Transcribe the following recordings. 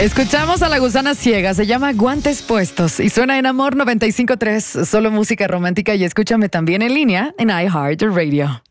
Escuchamos a La Gusana Ciega, se llama Guantes Puestos y suena en Amor 95.3, solo música romántica, y escúchame también en línea en iHeartRadio.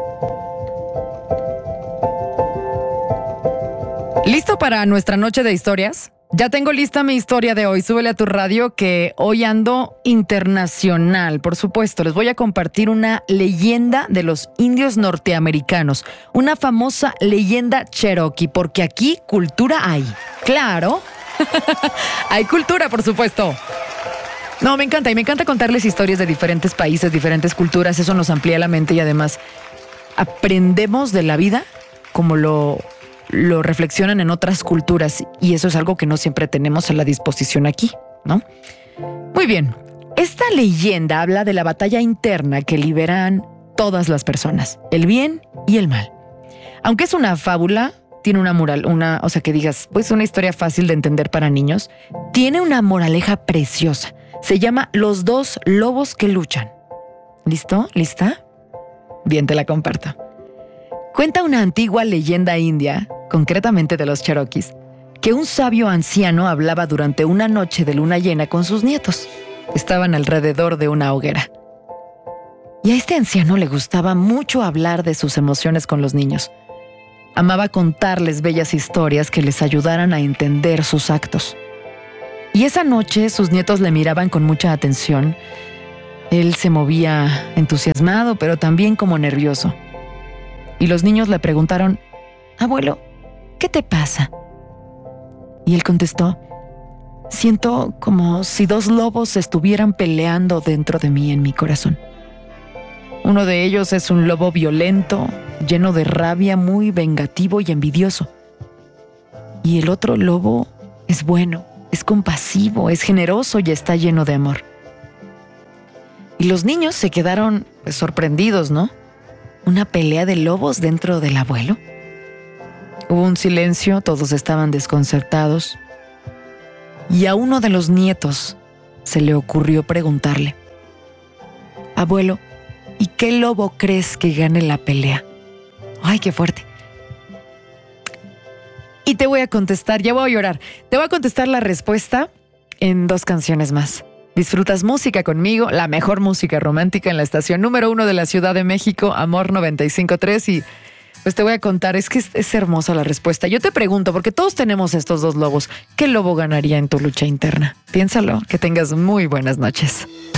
¿Listo para nuestra noche de historias? Ya tengo lista mi historia de hoy. Súbele a tu radio que hoy ando internacional. Por supuesto, les voy a compartir una leyenda de los indios norteamericanos. Una famosa leyenda cherokee, porque aquí cultura hay. ¡Claro! Hay cultura, por supuesto. No, me encanta. Y me encanta contarles historias de diferentes países, diferentes culturas. Eso nos amplía la mente y además aprendemos de la vida como lo reflexionan en otras culturas, y eso es algo que no siempre tenemos a la disposición aquí, ¿no? Muy bien, esta leyenda habla de la batalla interna que liberan todas las personas, el bien y el mal. Aunque es una fábula, tiene una moral, o sea, que digas, pues una historia fácil de entender para niños, tiene una moraleja preciosa. Se llama Los dos lobos que luchan. ¿Listo? ¿Lista? Bien, te la comparto. Cuenta una antigua leyenda india, concretamente de los cherokees, que un sabio anciano hablaba durante una noche de luna llena con sus nietos. Estaban alrededor de una hoguera. Y a este anciano le gustaba mucho hablar de sus emociones con los niños. Amaba contarles bellas historias que les ayudaran a entender sus actos. Y esa noche sus nietos le miraban con mucha atención. Él se movía entusiasmado, pero también como nervioso. Y los niños le preguntaron: «Abuelo, ¿qué te pasa?». Y él contestó: «Siento como si dos lobos estuvieran peleando dentro de mí, en mi corazón. Uno de ellos es un lobo violento, lleno de rabia, muy vengativo y envidioso. Y el otro lobo es bueno, es compasivo, es generoso y está lleno de amor». Y los niños se quedaron sorprendidos, ¿no? ¿Una pelea de lobos dentro del abuelo? Hubo un silencio, todos estaban desconcertados. Y a uno de los nietos se le ocurrió preguntarle: «Abuelo, ¿y qué lobo crees que gane la pelea?». ¡Ay, qué fuerte! Y te voy a contestar, ya voy a llorar. Te voy a contestar la respuesta en 2 canciones más. Disfrutas música conmigo, la mejor música romántica en la estación número 1 de la Ciudad de México, Amor 95.3, y pues te voy a contar, es que es hermosa la respuesta. Yo te pregunto, porque todos tenemos estos 2 lobos, ¿qué lobo ganaría en tu lucha interna? Piénsalo, que tengas muy buenas noches.